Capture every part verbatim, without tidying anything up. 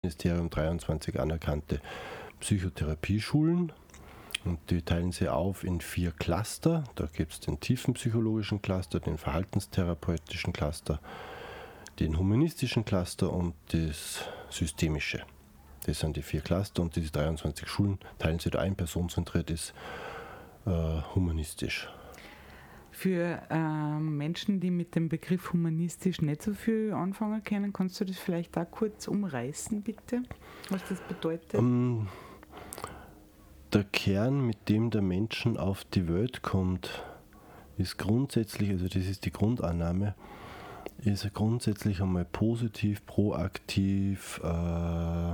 Ministerium dreiundzwanzig anerkannte Psychotherapieschulen und die teilen sie auf in vier Cluster. Da gibt es den tiefenpsychologischen Cluster, den verhaltenstherapeutischen Cluster, den humanistischen Cluster und das systemische. Das sind die vier Cluster und diese dreiundzwanzig Schulen teilen sie da ein. Personenzentriert ist äh, humanistisch. Für äh, Menschen, die mit dem Begriff humanistisch nicht so viel anfangen können, kannst du das vielleicht da kurz umreißen, bitte, was das bedeutet? Um, der Kern, mit dem der Menschen auf die Welt kommt, ist grundsätzlich, also das ist die Grundannahme, ist grundsätzlich einmal positiv, proaktiv, äh,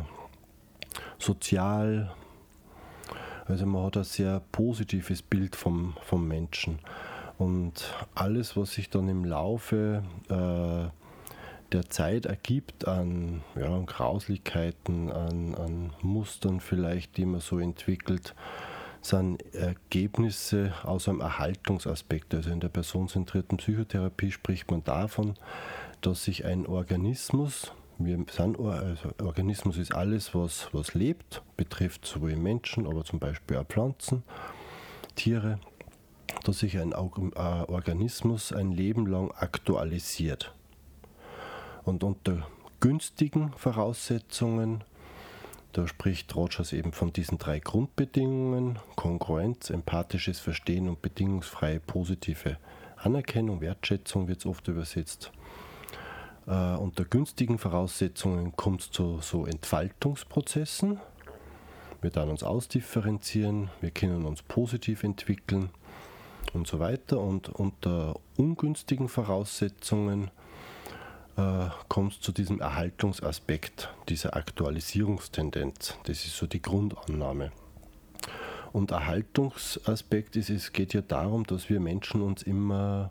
sozial. Also man hat ein sehr positives Bild vom, vom Menschen. Und alles, was sich dann im Laufe äh, der Zeit ergibt an, ja, an Grauslichkeiten, an, an Mustern vielleicht, die man so entwickelt, sind Ergebnisse aus einem Erhaltungsaspekt. Also in der personenzentrierten Psychotherapie spricht man davon, dass sich ein Organismus, wir sind, also Organismus ist alles, was, was lebt, betrifft sowohl Menschen, aber zum Beispiel auch Pflanzen, Tiere, dass sich ein Organismus ein Leben lang aktualisiert. Und unter günstigen Voraussetzungen, da spricht Rogers eben von diesen drei Grundbedingungen: Kongruenz, empathisches Verstehen und bedingungsfreie positive Anerkennung, Wertschätzung wird es oft übersetzt. Äh, unter günstigen Voraussetzungen kommt es zu so Entfaltungsprozessen. Wir dann uns ausdifferenzieren, wir können uns positiv entwickeln und so weiter. Und unter ungünstigen Voraussetzungen äh, kommt es zu diesem Erhaltungsaspekt, dieser Aktualisierungstendenz. Das ist so die Grundannahme. Und Erhaltungsaspekt ist, es geht ja darum, dass wir Menschen uns immer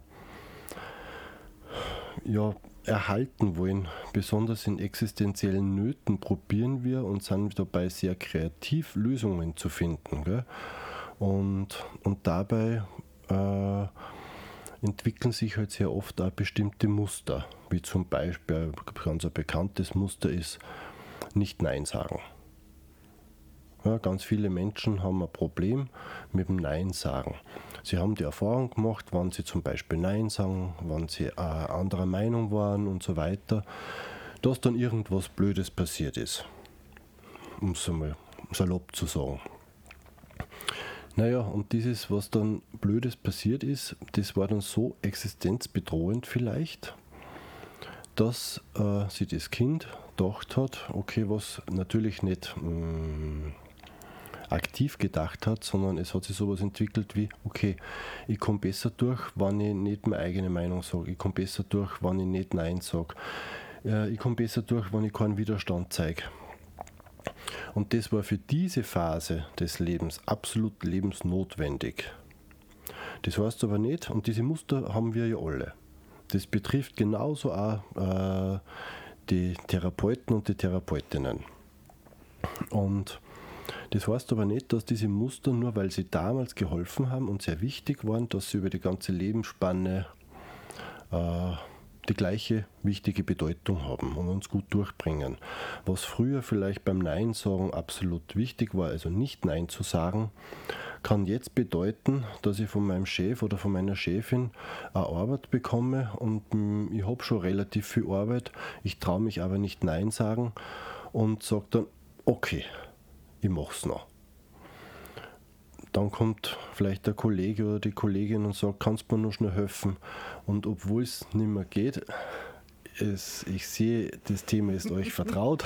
ja, erhalten wollen. Besonders in existenziellen Nöten probieren wir und sind dabei sehr kreativ, Lösungen zu finden. Gell? Und, und dabei Äh, entwickeln sich halt sehr oft auch bestimmte Muster, wie zum Beispiel, ganz ein bekanntes Muster ist, nicht Nein sagen. Ja, ganz viele Menschen haben ein Problem mit dem Nein sagen. Sie haben die Erfahrung gemacht, wenn sie zum Beispiel Nein sagen, wenn sie äh, anderer Meinung waren und so weiter, dass dann irgendwas Blödes passiert ist, um es einmal salopp zu sagen. Naja, und dieses, was dann Blödes passiert ist, das war dann so existenzbedrohend vielleicht, dass äh, sich das Kind gedacht hat, okay, was natürlich nicht mh, aktiv gedacht hat, sondern es hat sich sowas entwickelt wie, okay, ich komme besser durch, wenn ich nicht meine eigene Meinung sage, ich komme besser durch, wenn ich nicht Nein sage, äh, ich komme besser durch, wenn ich keinen Widerstand zeige. Und das war für diese Phase des Lebens absolut lebensnotwendig. Das heißt aber nicht, und diese Muster haben wir ja alle. Das betrifft genauso auch äh, die Therapeuten und die Therapeutinnen. Und das heißt aber nicht, dass diese Muster, nur weil sie damals geholfen haben und sehr wichtig waren, dass sie über die ganze Lebensspanne äh, die gleiche wichtige Bedeutung haben und uns gut durchbringen. Was früher vielleicht beim Nein sagen absolut wichtig war, also nicht Nein zu sagen, kann jetzt bedeuten, dass ich von meinem Chef oder von meiner Chefin eine Arbeit bekomme und mh, ich habe schon relativ viel Arbeit, ich traue mich aber nicht Nein sagen und sage dann, okay, ich mache es noch. Dann kommt vielleicht der Kollege oder die Kollegin und sagt, kannst du mir noch schnell helfen? Und obwohl es nicht mehr geht, es, ich sehe, das Thema ist euch vertraut.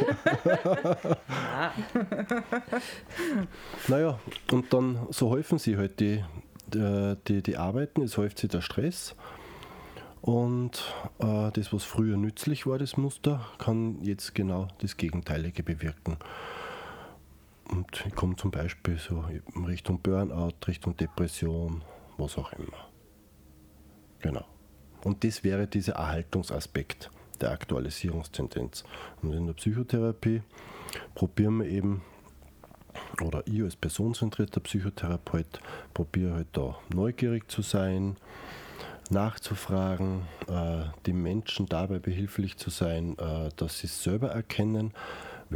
Naja, und dann so häufen sie halt die, die, die Arbeiten, es häuft sich der Stress. Und äh, das, was früher nützlich war, das Muster, kann jetzt genau das Gegenteilige bewirken. Und ich komme zum Beispiel so in Richtung Burnout, Richtung Depression, was auch immer. Genau. Und das wäre dieser Erhaltungsaspekt der Aktualisierungstendenz. Und in der Psychotherapie probieren wir eben, oder ich als personenzentrierter Psychotherapeut probiere halt da neugierig zu sein, nachzufragen, äh, den Menschen dabei behilflich zu sein, äh, dass sie es selber erkennen,